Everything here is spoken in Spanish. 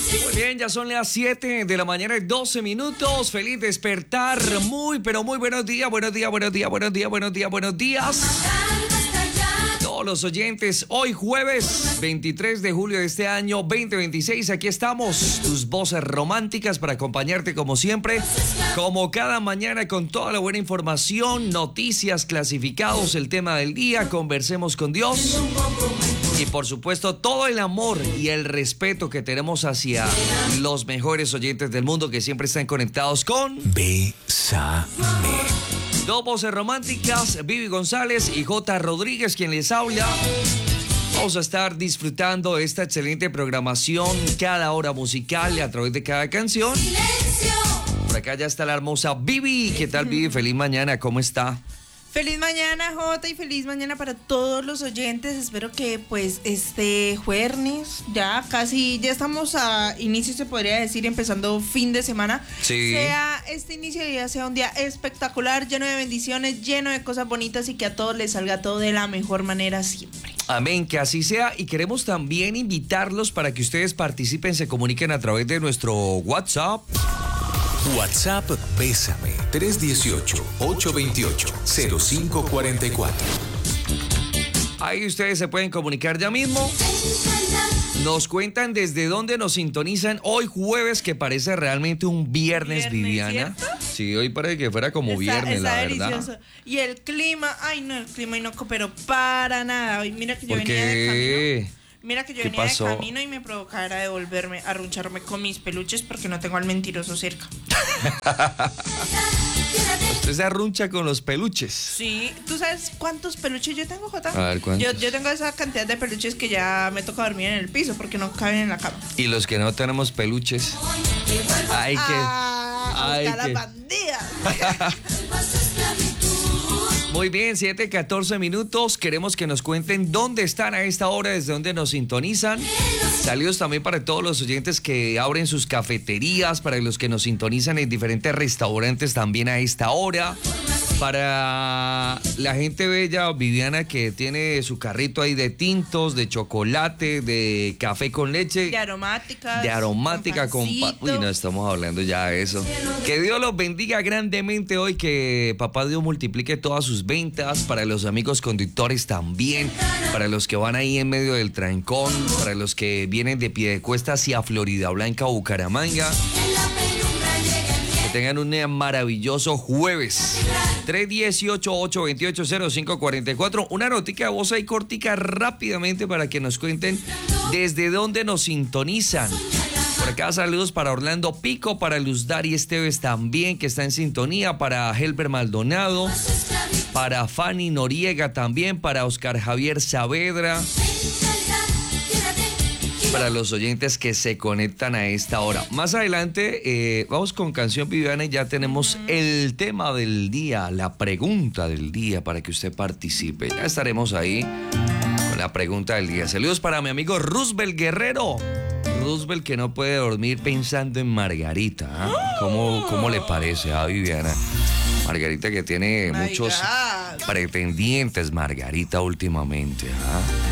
Muy bien, ya son las 7 de la mañana y 12 minutos. Feliz despertar. Muy, pero muy buenos días, buenos días, buenos días, buenos días, buenos días, buenos días. Todos los oyentes, hoy jueves 23 de julio de este año 2026, aquí estamos, tus voces románticas para acompañarte como siempre, como cada mañana con toda la buena información, noticias, clasificados, el tema del día, conversemos con Dios y por supuesto todo el amor y el respeto que tenemos hacia los mejores oyentes del mundo que siempre están conectados con Bésame. Dos voces románticas, Vivi González y J. Rodríguez, quien les habla. Vamos a estar disfrutando de esta excelente programación, cada hora musical a través de cada canción. Por acá ya está la hermosa Vivi. ¿Qué tal, Vivi? Feliz mañana, ¿cómo está? Feliz mañana, Jota, y feliz mañana para todos los oyentes. Espero que pues este jueves, ya estamos a inicio, se podría decir, empezando fin de semana. Sí. Sea este inicio de día, sea un día espectacular, lleno de bendiciones, lleno de cosas bonitas y que a todos les salga todo de la mejor manera siempre. Amén, que así sea. Y queremos también invitarlos para que ustedes participen, se comuniquen a través de nuestro WhatsApp. WhatsApp Bésame 318-828-0544. Ahí ustedes se pueden comunicar ya mismo. Nos cuentan desde dónde nos sintonizan hoy jueves, que parece realmente un viernes, Viviana. ¿Cierto? Sí, hoy parece que fuera como viernes, está la delicioso. verdad. Y el clima, el clima y no cooperó para nada. Hoy mira que yo ¿Por venía de camino. qué? Mira que yo ¿Qué venía pasó? de camino y me provocara devolverme, arruncharme con mis peluches porque no tengo al mentiroso cerca. Usted se arruncha con los peluches. Sí, ¿tú sabes cuántos peluches yo tengo, Jota? A ver, ¿cuántos? Yo tengo esa cantidad de peluches que ya me toca dormir en el piso porque no caben en la cama. Y los que no tenemos peluches. Hay que. ¡Ah! Las bandidas. Muy bien, 7:14 minutos. Queremos que nos cuenten dónde están a esta hora, desde dónde nos sintonizan. Saludos también para todos los oyentes que abren sus cafeterías, para los que nos sintonizan en diferentes restaurantes también a esta hora. Para la gente bella, Viviana, que tiene su carrito ahí de tintos, de chocolate, de café con leche. De aromáticas. De aromática con pancito. Uy, no estamos hablando ya de eso. Que Dios los bendiga grandemente hoy, que Papá Dios multiplique todas sus ventas, para los amigos conductores también, para los que van ahí en medio del trancón, para los que vienen de Piedecuesta hacia Florida Blanca o Bucaramanga. Que tengan un maravilloso jueves. 318-828-0544. Una notica de voz ahí cortica rápidamente para que nos cuenten desde dónde nos sintonizan. Por acá saludos para Orlando Pico, para Luz Dari Esteves también, que está en sintonía, para Helber Maldonado, para Fanny Noriega también, para Oscar Javier Saavedra, para los oyentes que se conectan a esta hora. Más adelante vamos con canción, Viviana, y ya tenemos el tema del día, la pregunta del día para que usted participe. Ya estaremos ahí con la pregunta del día. Saludos para mi amigo Roosevelt Guerrero. Roosevelt, que no puede dormir pensando en Margarita. ¿Eh? ¿Cómo le parece a Viviana? Margarita, que tiene muchos pretendientes, Margarita, últimamente. ¿Eh?